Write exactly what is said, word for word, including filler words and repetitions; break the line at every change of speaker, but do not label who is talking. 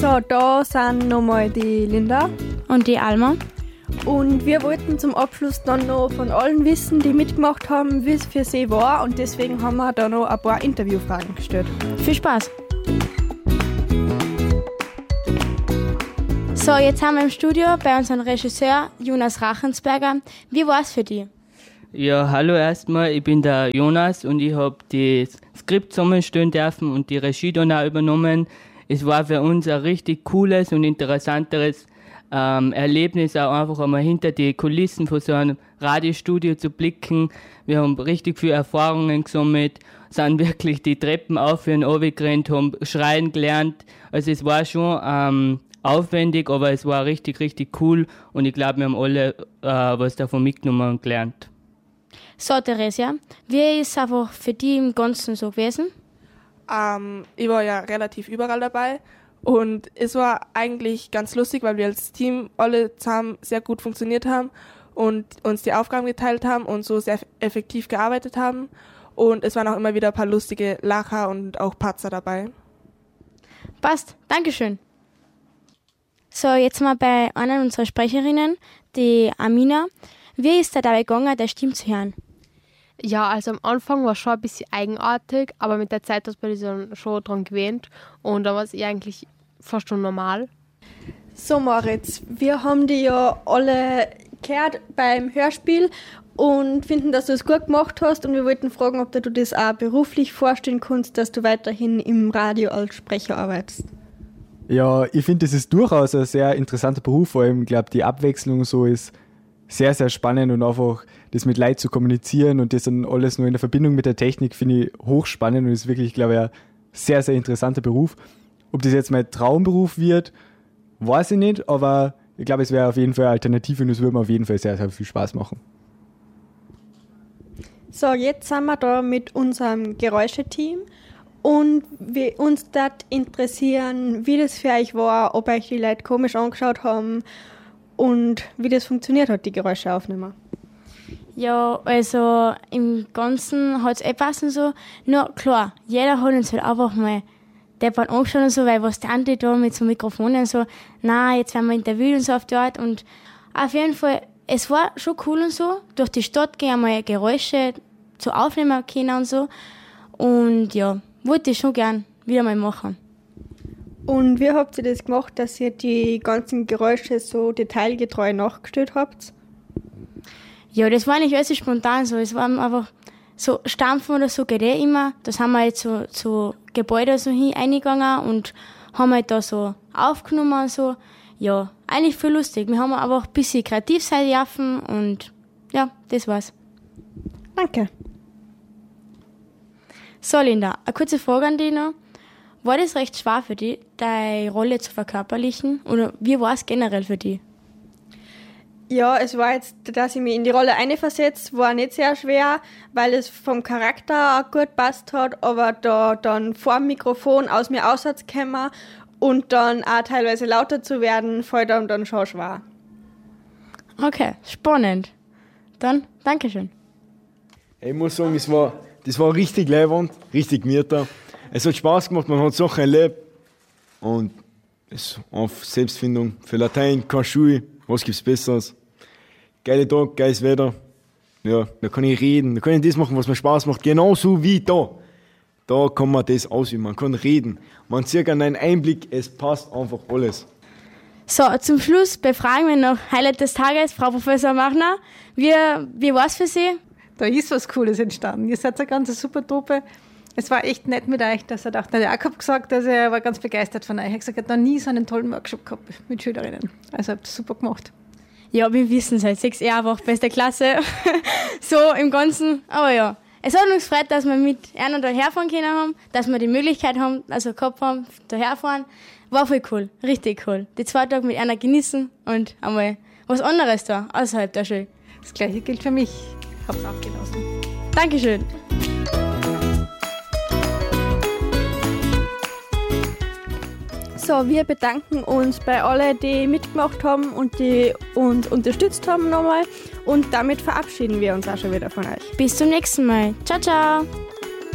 So, da sind nochmal die Linda
und die Alma.
Und wir wollten zum Abschluss dann noch von allen wissen, die mitgemacht haben, wie es für sie war. Und deswegen haben wir da noch ein paar Interviewfragen gestellt.
Viel Spaß! So, jetzt sind wir im Studio bei unserem Regisseur Jonas Rachensberger. Wie war es für dich?
Ja, hallo erstmal, ich bin der Jonas und ich habe das Skript zusammenstellen dürfen und die Regie dann auch übernommen. Es war für uns ein richtig cooles und interessanteres ähm, Erlebnis, auch einfach einmal hinter die Kulissen von so einem Radiostudio zu blicken. Wir haben richtig viele Erfahrungen gesammelt, sind wirklich die Treppen auf und runter gerannt, haben schreien gelernt. Also es war schon ähm, aufwendig, aber es war richtig, richtig cool und ich glaube, wir haben alle äh, was davon mitgenommen und gelernt.
So, Theresia, wie ist es einfach für dich im Ganzen so gewesen?
Ähm, ich war ja relativ überall dabei und es war eigentlich ganz lustig, weil wir als Team alle zusammen sehr gut funktioniert haben und uns die Aufgaben geteilt haben und so sehr effektiv gearbeitet haben. Und es waren auch immer wieder ein paar lustige Lacher und auch Patzer dabei.
Passt, Dankeschön. So, jetzt mal bei einer unserer Sprecherinnen, die Amina. Wie ist es dabei gegangen, der Stimme zu hören?
Ja, also am Anfang war es schon ein bisschen eigenartig, aber mit der Zeit hat man sich dann schon dran gewöhnt und dann war es eigentlich fast schon normal.
So Moritz, wir haben die ja alle gehört beim Hörspiel und finden, dass du es gut gemacht hast und wir wollten fragen, ob du das auch beruflich vorstellen kannst, dass du weiterhin im Radio als Sprecher arbeitest.
Ja, ich finde, das ist durchaus ein sehr interessanter Beruf, vor allem, ich glaube, die Abwechslung so ist sehr, sehr spannend und einfach das mit Leuten zu kommunizieren und das dann alles nur in der Verbindung mit der Technik finde ich hochspannend und ist wirklich, glaube ich, ein sehr, sehr interessanter Beruf. Ob das jetzt mein Traumberuf wird, weiß ich nicht, aber ich glaube, es wäre auf jeden Fall eine Alternative und es würde mir auf jeden Fall sehr, sehr viel Spaß machen.
So, jetzt sind wir da mit unserem Geräuscheteam und wir, uns das interessieren, wie das für euch war, ob euch die Leute komisch angeschaut haben und wie das funktioniert hat, die Geräuscheaufnahme.
Ja, also im Ganzen hat es eh passen so. Nur klar, jeder hat uns halt einfach mal deppert angeschaut und so, weil was tun die da mit so Mikrofonen und so, na jetzt werden wir interviewt und so auf die Art. Und auf jeden Fall, es war schon cool und so. Durch die Stadt gehen einmal Geräusche zu aufnehmen können und so. Und ja, wollte ich schon gern wieder mal machen.
Und wie habt ihr das gemacht, dass ihr die ganzen Geräusche so detailgetreu nachgestellt habt?
Ja, das war nicht alles spontan so. Es war einfach so Stampfen oder so geht eh immer. Das haben wir jetzt so zu Gebäude so hin eingegangen und haben halt da so aufgenommen und so. Ja, eigentlich viel lustig. Wir haben einfach ein bisschen kreativ sein dürfen und ja, das war's.
Danke.
So, Linda, eine kurze Frage an dich noch. War das recht schwer für dich, deine Rolle zu verkörperlichen? Oder wie war es generell für dich?
Ja, es war jetzt, dass ich mich in die Rolle einversetzt, war nicht sehr schwer, weil es vom Charakter auch gut passt hat, aber da dann vor dem Mikrofon aus mir auszukommen und dann auch teilweise lauter zu werden, fällt einem dann schon schwer.
Okay, spannend. Dann, Dankeschön.
Ich muss sagen, das war, das war richtig leibend, richtig gemütlich. Es hat Spaß gemacht, man hat Sachen erlebt und es auf Selbstfindung. Für Latein, keine Schule, was gibt's Besseres? Geile Tag, geiles Wetter. Ja, da kann ich reden, da kann ich das machen, was mir Spaß macht, genauso wie da. Da kann man das ausüben, man kann reden. Man sieht an einen Einblick, es passt einfach alles.
So, zum Schluss befragen wir noch Highlight des Tages, Frau Professor Machner. Wie, wie war es für Sie?
Da ist was Cooles entstanden. Ihr seid eine ganz super Truppe. Es war echt nett mit euch, dass er dachte, der Jakob gesagt, dass er war ganz begeistert von euch. Er hat gesagt, er hat noch nie so einen tollen Workshop gehabt mit Schülerinnen. Also habt ihr super gemacht.
Ja, wir wissen es halt, sechs Jahre einfach beste Klasse, so im Ganzen, aber ja. Es hat uns gefreut, dass wir mit einer daherfahren können haben, dass wir die Möglichkeit haben, also gehabt haben, daherfahren. War voll cool, richtig cool. Die zwei Tage mit einer genießen und einmal was anderes da, außerhalb der Schule.
Das Gleiche gilt für mich. Ich hab's auch genossen.
Dankeschön.
So, wir bedanken uns bei allen, die mitgemacht haben und die uns unterstützt haben nochmal. Und damit verabschieden wir uns auch schon wieder von euch.
Bis zum nächsten Mal. Ciao, ciao.